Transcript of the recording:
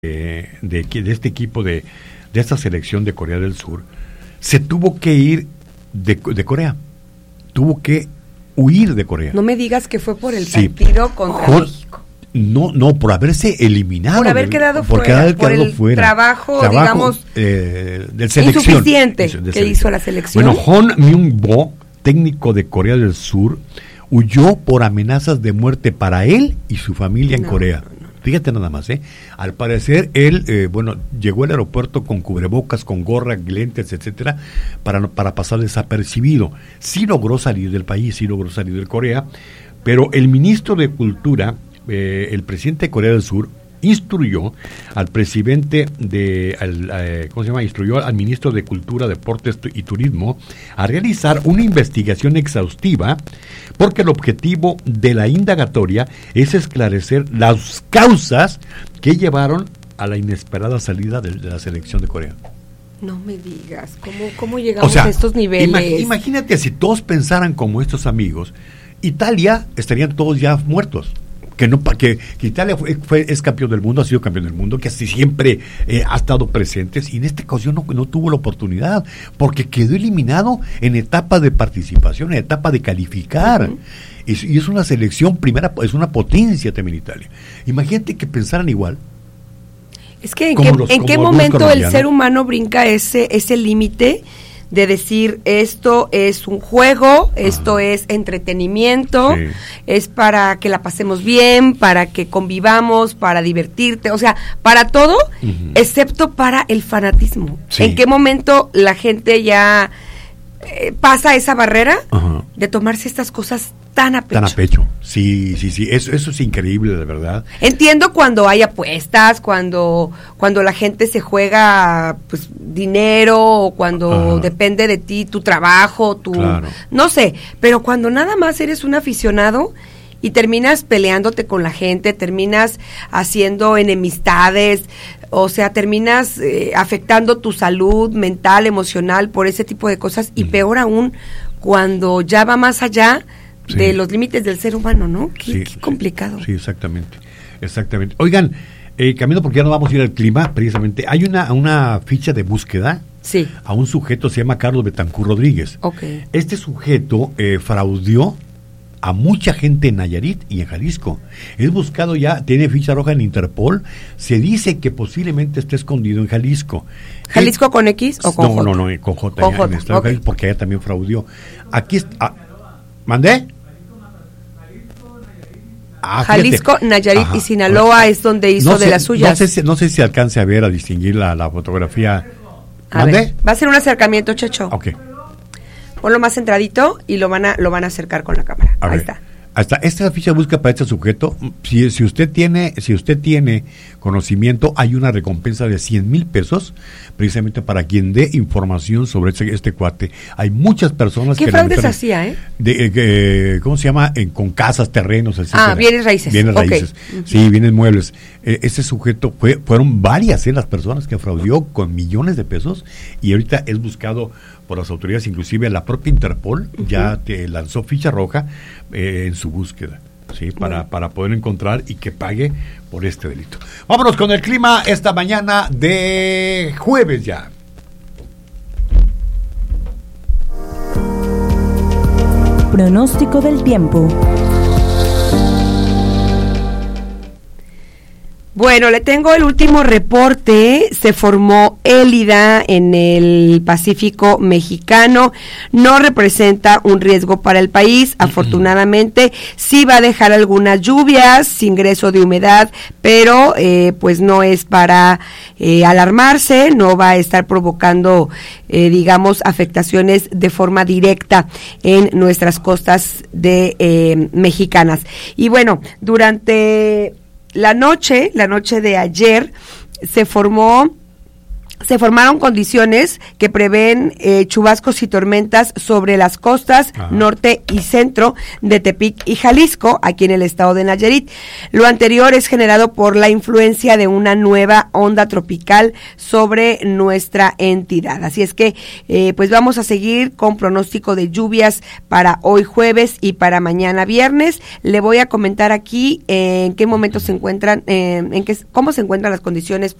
de este equipo de esta selección de Corea del Sur, se tuvo que ir de Corea, tuvo que huir de Corea. No me digas que fue por el partido contra México. No, por haberse eliminado. Por haber quedado fuera. Por el trabajo, digamos, del selección. Insuficiente que hizo la selección. Bueno, Hon Myung-bo, técnico de Corea del Sur, huyó por amenazas de muerte para él y su familia en Corea. Fíjate nada más, Al parecer él, llegó al aeropuerto con cubrebocas, con gorra, lentes, etcétera, para pasar desapercibido. Sí logró salir del país, sí logró salir de Corea, pero el ministro de Cultura, el presidente de Corea del Sur, instruyó al presidente instruyó al ministro de Cultura, Deportes y Turismo a realizar una investigación exhaustiva, porque el objetivo de la indagatoria es esclarecer las causas que llevaron a la inesperada salida de la selección de Corea. No me digas, ¿cómo llegamos a estos niveles? Imagínate si todos pensaran como estos amigos, Italia estarían todos ya muertos. Que Italia es campeón del mundo, ha sido campeón del mundo, que así siempre ha estado presente, y en esta ocasión no tuvo la oportunidad, porque quedó eliminado en etapa de participación, en etapa de calificar. Uh-huh. Y es una selección primera, es una potencia también Italia. Imagínate que pensaran igual. Es que ¿en qué momento el ser humano brinca ese límite de decir, esto es un juego, esto es entretenimiento, es para que la pasemos bien, para que convivamos, para divertirte, o sea, para todo, excepto para el fanatismo? ¿En qué momento la gente ya pasa esa barrera de tomarse estas cosas tan a pecho? Tan a pecho, sí, eso es increíble, de verdad. Entiendo cuando hay apuestas, cuando la gente se juega pues dinero, o cuando depende de ti tu trabajo, no sé, pero cuando nada más eres un aficionado y terminas peleándote con la gente, terminas haciendo enemistades, o sea, terminas afectando tu salud mental, emocional por ese tipo de cosas, y peor aún cuando ya va más allá de los límites del ser humano, ¿no? Qué complicado. Sí, exactamente. Oigan, camino, porque ya nos vamos a ir al clima, precisamente, hay una ficha de búsqueda a un sujeto, se llama Carlos Betancur Rodríguez. Okay. Este sujeto fraudió a mucha gente en Nayarit y en Jalisco. Es buscado ya, tiene ficha roja en Interpol, se dice que posiblemente esté escondido en Jalisco. ¿Jalisco con X o con J? No, con J. Con J, en Jalisco, porque ella también fraudió. Aquí está... ¿Mandé? Jalisco, Nayarit y Sinaloa es donde hizo de las suyas. No sé si alcance a ver, a distinguir la fotografía. ¿Mandé? Va a ser un acercamiento, Checho. Ok. Ponlo más centradito y lo van a acercar con la cámara. Ahí está. Hasta esta ficha busca para este sujeto. Si usted tiene conocimiento, hay una recompensa de 100,000 pesos precisamente para quien dé información sobre este cuate. Hay muchas personas que... ¿Qué fraudes hacía, ¿cómo se llama? Con casas, terrenos, etcétera. Bienes raíces. Bienes raíces. Sí, bienes muebles. Este sujeto fueron varias las personas que fraudió con millones de pesos, y ahorita es buscado por las autoridades, inclusive la propia Interpol ya te lanzó ficha roja en su búsqueda, para poder encontrar y que pague por este delito. Vámonos con el clima esta mañana de jueves ya. Pronóstico del tiempo. Bueno, le tengo el último reporte. Se formó élida en el Pacífico mexicano. No representa un riesgo para el país. Afortunadamente, sí va a dejar algunas lluvias, ingreso de humedad, pero pues no es para alarmarse. No va a estar provocando, digamos, afectaciones de forma directa en nuestras costas mexicanas. Y bueno, durante la noche de ayer se formó se formaron condiciones que prevén chubascos y tormentas sobre las costas norte y centro de Tepic y Jalisco, aquí en el estado de Nayarit. Lo anterior es generado por la influencia de una nueva onda tropical sobre nuestra entidad. Así es que, pues vamos a seguir con pronóstico de lluvias para hoy jueves y para mañana viernes. Le voy a comentar aquí en qué momento se encuentran, cómo se encuentran las condiciones